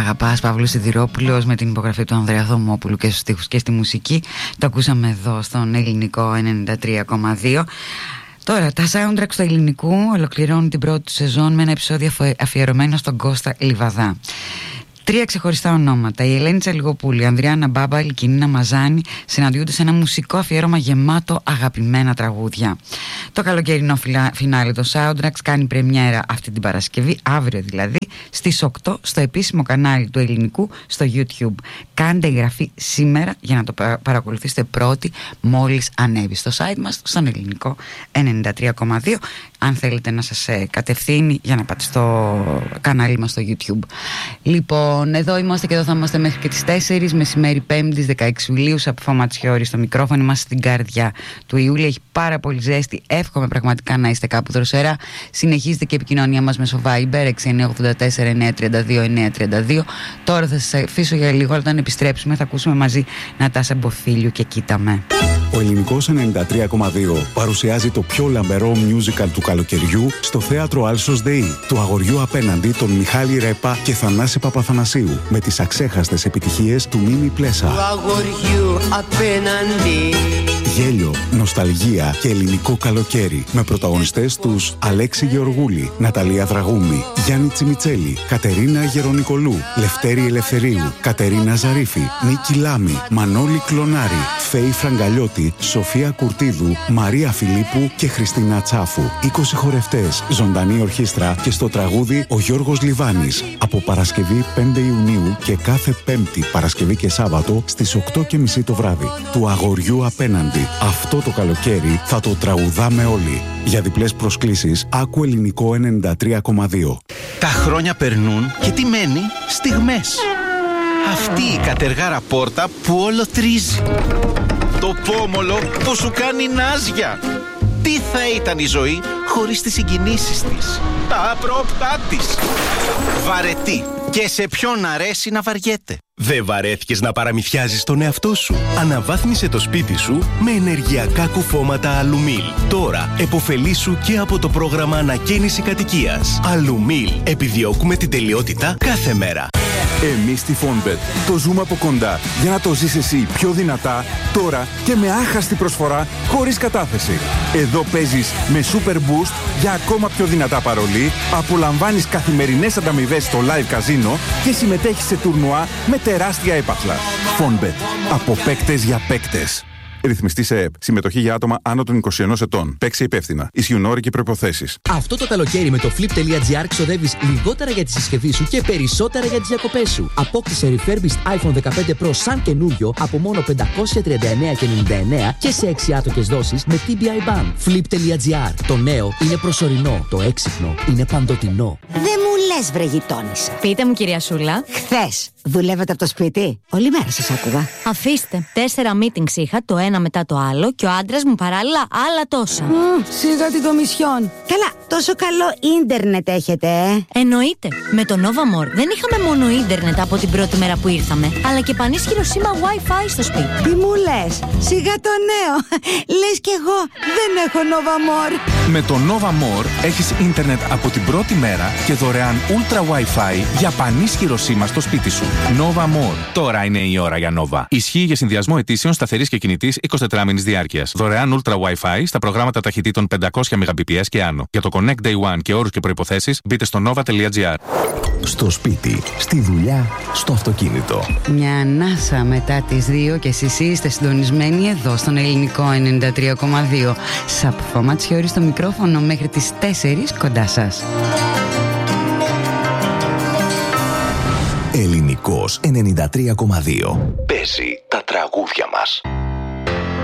αγαπάς, Παύλος Σιδηρόπουλος, με την υπογραφή του Ανδρέα Θωμόπουλου και στους στίχους και στη μουσική. Το ακούσαμε εδώ στον ελληνικό 93,2. Τώρα, τα soundtrack του ελληνικού ολοκληρώνουν την πρώτη του σεζόν με ένα επεισόδιο αφιερωμένο στον Κώστα Λιβαδά. 3 ξεχωριστά ονόματα. Η Ελένη Τσαλιγοπούλη, η Ανδριάννα Μπάμπαλη, η Κινίνα Μαζάνη συναντιούνται σε ένα μουσικό αφιέρωμα γεμάτο αγαπημένα τραγούδια. Το καλοκαιρινό φινάλε των soundtracks κάνει πρεμιέρα αυτή την Παρασκευή, αύριο δηλαδή, στις 8 στο επίσημο κανάλι του ελληνικού στο YouTube. Κάντε εγγραφή σήμερα για να το παρακολουθήσετε πρώτοι μόλις ανέβει στο site μας, στον ελληνικό 93,2, αν θέλετε να σας κατευθύνει για να πάτε στο κανάλι μας στο YouTube. Λοιπόν, εδώ είμαστε και εδώ θα είμαστε μέχρι και τις 4 μεσημέρι 5ης 16 Ιουλίου. Από Ματσιώρη στο μικρόφωνο, είμαστε στην καρδιά του Ιούλη. Έχει πάρα πολύ ζέστη. Εύχομαι πραγματικά να είστε κάπου δροσερά. Συνεχίζεται και η επικοινωνία μας μέσω Viber 6984-932-932. Τώρα θα σας αφήσω για λίγο, αλλά όταν επιστρέψουμε θα ακούσουμε μαζί Νατάσα Μποφίλιου και Κοίταμε. Ο ελληνικός 93,2 παρουσιάζει το πιο λαμπερό musical του καλοκαιριού στο θέατρο Άλσος ΔΕΗ, του αγοριού απέναντι των Μιχάλη Ρέπα και Θανάση Παπαθανασίου, με τις αξέχαστες επιτυχίες του Μίμη Πλέσα. Του αγοριού απέναντι. Γέλιο, νοσταλγία και ελληνικό καλοκαίρι, με πρωταγωνιστές τους Αλέξη Γεωργούλη, Ναταλία Δραγούμη, Γιάννη Τσιμιτσέλη, Κατερίνα Γερονικολού, Λευτέρη Ελευθερίου, Κατερίνα Ζαρίφη, Νίκη Λάμη, Μανώλη Κλονάρη, Φέη Φραγκαλιώτη, Σοφία Κουρτίδου, Μαρία Φιλίππου και Χριστίνα Τσάφου. 20 χορευτές, ζωντανή ορχήστρα και στο τραγούδι ο Γιώργος Λιβάνης. Από Παρασκευή 5 Ιουνίου και κάθε Πέμπτη, Παρασκευή και Σάββατο στις 8:30 το βράδυ. Του αγοριού απέναντι. Αυτό το καλοκαίρι θα το τραγουδάμε όλοι. Για διπλές προσκλήσεις, άκου ελληνικό 93,2. Τα χρόνια περνούν και τι μένει? Στιγμές. Αυτή η κατεργάρα πόρτα που όλο τρίζει. Το πόμολο που σου κάνει νάζια. Τι θα ήταν η ζωή χωρίς τις συγκινήσεις της, τα απρόπτά της. Βαρετή. Και σε ποιον αρέσει να βαριέται. Δεν βαρέθηκες να παραμυθιάζεις τον εαυτό σου? Αναβάθμισε το σπίτι σου με ενεργειακά κουφώματα Αλουμίλ. Τώρα επωφελήσου και από το πρόγραμμα ανακαίνιση κατοικίας. Αλουμίλ. Επιδιώκουμε την τελειότητα κάθε μέρα. Εμείς στη Fonbet το ζούμε από κοντά για να το ζεις εσύ πιο δυνατά, τώρα και με άχαστη προσφορά χωρίς κατάθεση. Εδώ παίζεις με Super Boost για ακόμα πιο δυνατά παρολί, απολαμβάνεις καθημερινές ανταμοιβές στο live καζίνο και συμμετέχεις σε τουρνουά με τεράστια έπαθλα. Fonbet. Από παίκτες για παίκτες. Ρυθμιστή σε ΕΕΠ. Συμμετοχή για άτομα άνω των 21 ετών. Παίξει υπεύθυνα. Ισχύουν όροι και προϋποθέσεις. Αυτό το καλοκαίρι με το Flip.gr ξοδεύεις λιγότερα για τη συσκευή σου και περισσότερα για τις διακοπές σου. Απόκτησε refurbished iPhone 15 Pro σαν καινούριο από μόνο 539,99 και σε 6 άτοκες δόσεις με TBI Ban. Flip.gr. Το νέο είναι προσωρινό. Το έξυπνο είναι παντοτινό. Δεν μου λες, βρε γειτόνισσα. Πείτε μου, κυρία Σούλα. Χθες δουλεύατε από το σπίτι? Όλη μέρα σας άκουγα. Αφήστε. 4 meetings είχα, το ένα μετά το άλλο, και ο άντρας μου παράλληλα άλλα τόσα. Σιγά την κομισιόν. Καλά, τόσο καλό ίντερνετ έχετε, Εννοείται. Με το Nova More δεν είχαμε μόνο ίντερνετ από την πρώτη μέρα που ήρθαμε, αλλά και πανίσχυρο σήμα Wi-Fi στο σπίτι. Τι μου λες? Σιγά το νέο. Λες κι εγώ δεν έχω Nova More. Με το Nova More έχεις ίντερνετ από την πρώτη μέρα και δωρεάν Ultra Wi-Fi για πανίσχυρο σήμα στο σπίτι σου. Nova More. Τώρα είναι η ώρα για Nova. Ισχύει για συνδυασμό ετήσεων σταθερής και κινητής 24 μήνες διάρκειας. Δωρεάν Ultra Wi-Fi στα προγράμματα ταχυτήτων 500 Mbps και άνω. Για το Connect Day One και όρους και προϋποθέσεις μπείτε στο nova.gr. Στο σπίτι, στη δουλειά, στο αυτοκίνητο. Μια ανάσα μετά τις 2 και εσείς είστε συντονισμένοι εδώ στον ελληνικό 93,2. Σαπφό Ματσιώρη στο μικρόφωνο μέχρι τις 4 κοντά σας. Ελληνικός 93,2. Παίζει τα τραγούδια μας.